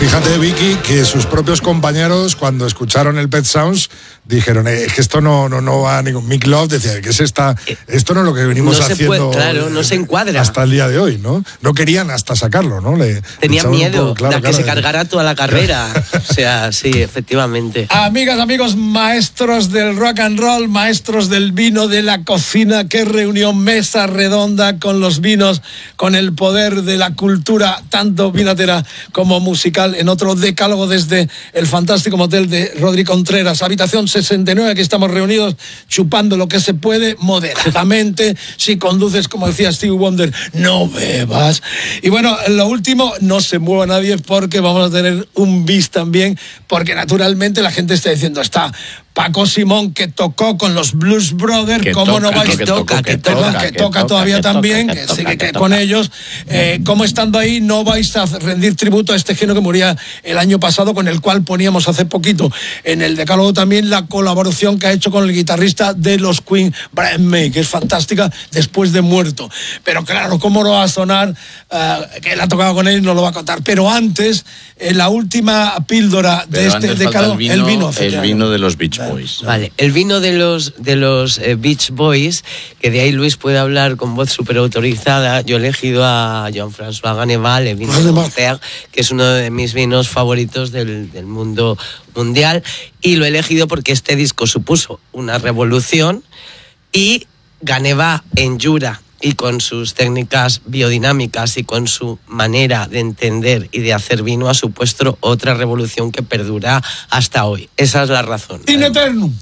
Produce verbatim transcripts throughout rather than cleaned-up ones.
Fíjate, Vicky, que sus propios compañeros, cuando escucharon el Pet Sounds, dijeron, eh, es que esto no, no, no va a ningún... Mick Love decía, que es esta, esto no es lo que venimos no se haciendo... Puede, claro, no se encuadra. Hasta el día de hoy, ¿no? No querían hasta sacarlo, ¿no? Le, Tenían miedo poco, claro, de claro, que se cargara toda la carrera. O sea, sí, efectivamente. Amigas, amigos, maestros del rock and roll, maestros del vino, de la cocina, qué reunión, mesa redonda con los vinos, con el poder de la cultura, tanto vinatera como musical, en otro decálogo desde el fantástico motel de Rodri Contreras, habitación sesenta y nueve, aquí estamos reunidos chupando lo que se puede moderadamente. Si conduces, como decía Stevie Wonder, no bebas. Y bueno, lo último, no se mueva nadie porque vamos a tener un bis también, porque naturalmente la gente está diciendo, está Paco Simón, que tocó con los Blues Brothers, que ¿cómo toca, no vais? Que toca, que toca, toca, que que toca toca, todavía que también, toca, que que toca, sigue que que toca. con ellos. Eh, ¿Cómo estando ahí no vais a rendir tributo a este genio que moría el año pasado, con el cual poníamos hace poquito en el decálogo también la colaboración que ha hecho con el guitarrista de los Queen, Brian May, que es fantástica después de muerto? Pero claro, ¿cómo no va a sonar? Uh, que él ha tocado con él y nos lo va a contar. Pero antes, en la última píldora de Pero este decálogo, el vino, el vino, el vino de los Beach Boys. Vale, el vino de los de los eh, Beach Boys, que de ahí Luis puede hablar con voz súper autorizada. Yo he elegido a Jean-François Ganneval, el vino de Montpellier, que es uno de mis vinos favoritos del, del mundo mundial, y lo he elegido porque este disco supuso una revolución, y Ganneval en Jura, y con sus técnicas biodinámicas y con su manera de entender y de hacer vino, ha supuesto otra revolución que perdura hasta hoy. Esa es la razón. In eternum.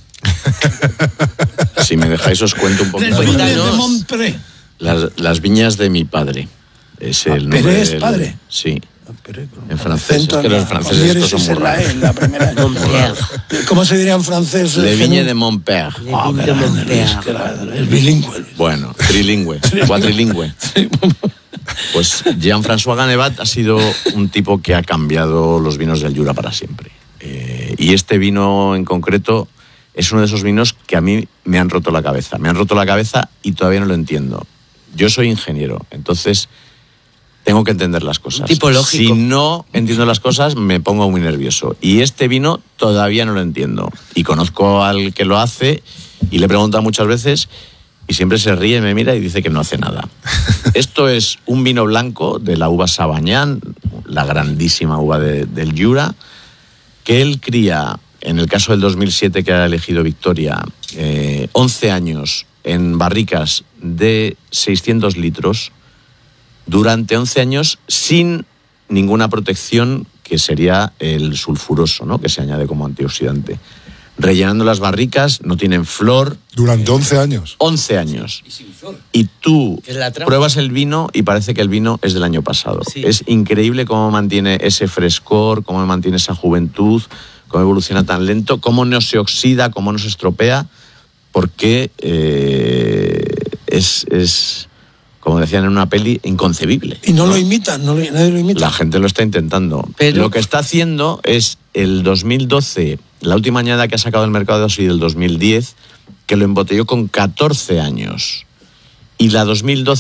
Si me dejáis os cuento un poquito. Del vino de Montpellier. Las, las viñas de mi padre. Es el Ah, nombre ¿Pérez, del, padre? Sí. Pero, En francés. Es que los franceses estos son muy la, raros. E, la primera. Montpellier. ¿Cómo se diría en francés? Le Vigne de Montpellier. Le Vigne de Montpellier. Es bilingüe. Bueno, trilingüe, cuatrilingüe. Pues Jean-François Ganneval ha sido un tipo que ha cambiado los vinos del Jura para siempre. Eh, y este vino en concreto es uno de esos vinos que a mí me han roto la cabeza. Me han roto la cabeza y todavía no lo entiendo. Yo soy ingeniero, entonces tengo que entender las cosas. Tipo lógico. Si no entiendo las cosas, me pongo muy nervioso. Y este vino todavía no lo entiendo. Y conozco al que lo hace y le he preguntado muchas veces y siempre se ríe, me mira y dice que no hace nada. Esto es un vino blanco de la uva Sauvignon, la grandísima uva de, del Jura, que él cría, en el caso del dos mil siete que ha elegido Victoria, eh, once años en barricas de seiscientos litros, durante once años sin ninguna protección, que sería el sulfuroso, ¿no?, que se añade como antioxidante. Rellenando las barricas, no tienen flor. Durante once años. once años. Y sin flor. Y tú pruebas el vino y parece que el vino es del año pasado. Sí. Es increíble cómo mantiene ese frescor, cómo mantiene esa juventud, cómo evoluciona tan lento, cómo no se oxida, cómo no se estropea, porque eh, es... es como decían en una peli, inconcebible. Y no, ¿no? lo imitan, no lo, nadie lo imita. La gente lo está intentando. Pero lo que está haciendo es el dos mil doce, la última añada que ha sacado del mercado ha sido el dos mil diez, que lo embotelló con catorce años. Y la dos mil doce